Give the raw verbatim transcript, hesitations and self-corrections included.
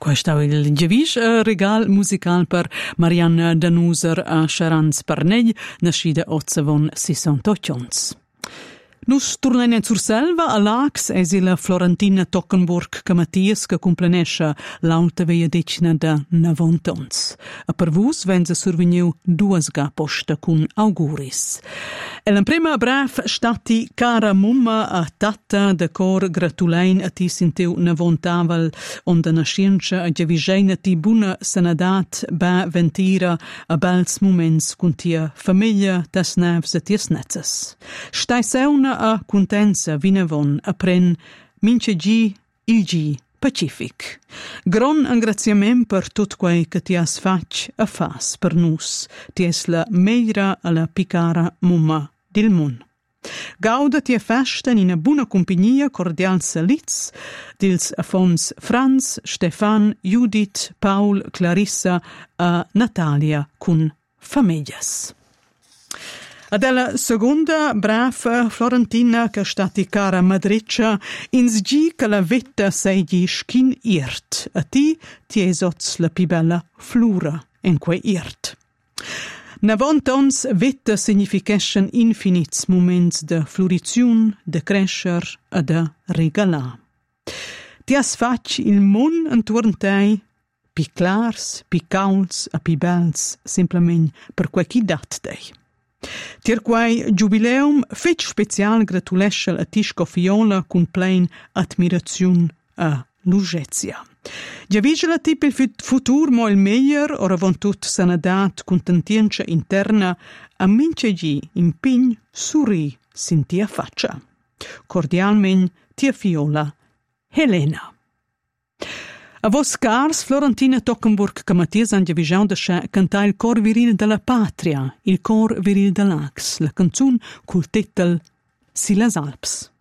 Questo è il Gevis regal musical per Marianne Danuser a Charans Parnell, nascida ozzavon sessantotto. Nus tornem sur selva a Lax es la Florentina Tockenburg che Mattias che complenesce l'alta via decina da navontons. A per vus venza survegniu duas ga posta cun auguris. E la prima brav stati cara mumma a tata de cor gratulein a ti sintiu navontavel onda nascienza a giavigeina ti buna sanadat ba ventira a bels moments cun tia famiglia tas nevs a ties netzes. Stai seuna a contenza vinavon a pren mince gi il gi Pacific. Gron angraziament per tot quei che ti has fac a fas per nus. Ti es la meira a la picara mumma del mun. Gauda ti festa in una buona compagnia cordial salitz dils Afons Franz, Stefan, Judith, Paul, Clarissa a Natalia cun famiglias. Adela seconda brava Florentina che stati cara madreccia ins gi che la vetta sei gi schin irt. A ti ti esots la pi bella flura en quei irt. Navontons vetta signification infinits moments de floriziun, de crescer e de regalar. Ti has fac il mon entorn tei pi clars, pi cauls e pi bels, simplement per quei chi dat tei. Tier quai jubileum fetch special gratulesce a Tisco Fiola cun plein admiraziun a Lugezia. Gia vigela tip il futur mo il meglier ora von tut sanadat contentienza interna a mince gi impign suri sintia faccia. Cordialmen tia Fiola Helena. A vos cars Florentina Tockenburg che Mattias Angia Vigian de Sce canta il cor viril della patria, il cor viril de l'Ax, la canzun cul titel Si las Alps.